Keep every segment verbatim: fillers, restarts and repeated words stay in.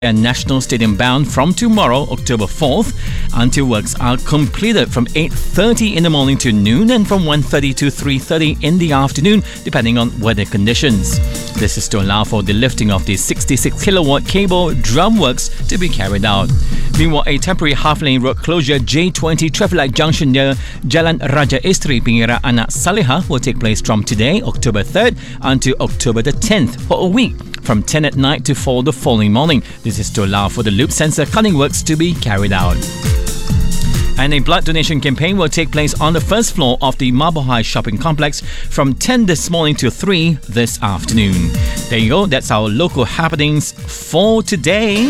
and National Stadium bound from tomorrow, October fourth, until works are completed from eight thirty in the morning to noon and from one thirty to three thirty in the afternoon, depending on weather conditions. This is to allow for the lifting of the sixty-six kilowatt cable drum works to be carried out. Meanwhile, a temporary half-lane road closure J twenty traffic light junction near Jalan Raja Isteri, Pingira Anak Salehah will take place from today, October third, until October the tenth for a week, from ten at night to four the following morning. This is to allow for the loop sensor cutting works to be carried out. And a blood donation campaign will take place on the first floor of the Marble High shopping complex from ten this morning to three this afternoon. There you go, that's our local happenings for today.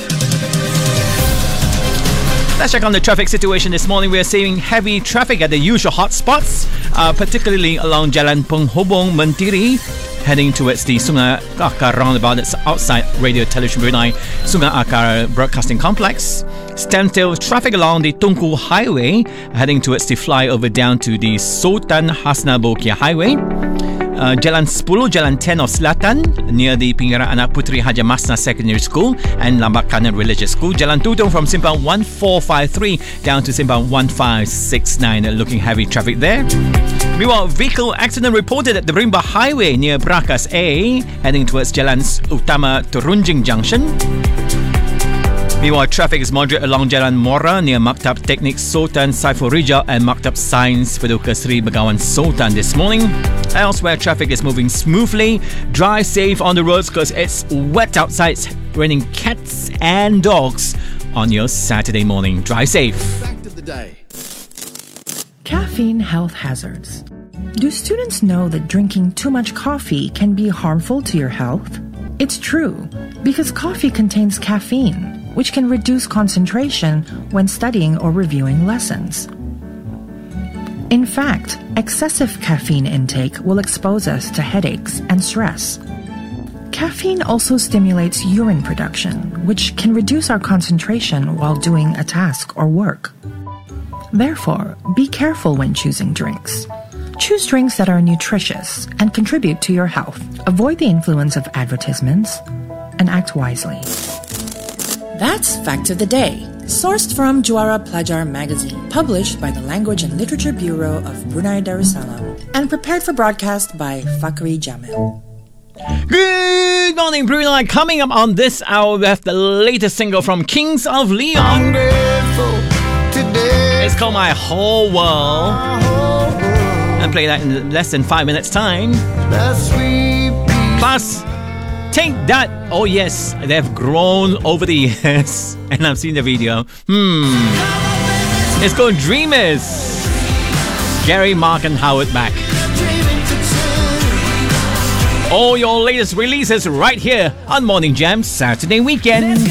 Let's check on the traffic situation this morning. We are seeing heavy traffic at the usual hotspots, uh, particularly along Jalan Penghubung Mentiri, heading towards the Sungai Akar roundabout that's outside Radio Television Brunei Sungai Akar Broadcasting Complex. Standstill traffic along the Tunku Highway, heading towards the flyover down to the Sultan Hasnal Bolkiah Highway. Uh, Jalan ten, Jalan ten of Selatan, near the Pingira Anak Puteri Hajar Masna Secondary School and Lambak Kanan Religious School. Jalan Tutong from Simpang one four five three down to Simpang one five six nine. Looking heavy traffic there. Meanwhile, vehicle accident reported at the Rimba Highway near Brakas A, heading towards Jalan Utama Turunjing Junction. Meanwhile, traffic is moderate along Jalan Mora near Maktab Teknik Sultan Saiful Rijal and Maktab Sains Paduka Sri Begawan Sultan this morning. Elsewhere, traffic is moving smoothly. Drive safe on the roads because it's wet outside. It's raining cats and dogs on your Saturday morning. Drive safe. Fact of the day. Caffeine health hazards. Do students know that drinking too much coffee can be harmful to your health? It's true, because coffee contains caffeine, which can reduce concentration when studying or reviewing lessons. In fact, excessive caffeine intake will expose us to headaches and stress. Caffeine also stimulates urine production, which can reduce our concentration while doing a task or work. Therefore, be careful when choosing drinks. Choose drinks that are nutritious and contribute to your health. Avoid the influence of advertisements and act wisely. That's Fact of the Day, sourced from Juara Pelajar magazine, published by the Language and Literature Bureau of Brunei Darussalam, and prepared for broadcast by Fakri Jamil. Good morning, Brunei. Coming up on this hour, we have the latest single from Kings of Leon. I'm grateful today. It's called My Whole World. And play that in less than five minutes' time. Plus, Take That. Oh yes, they've grown over the years. And I've seen the video. Hmm. It's called Dreamers. Gary, Mark and Howard back. All your latest releases right here on Morning Jam Saturday weekend.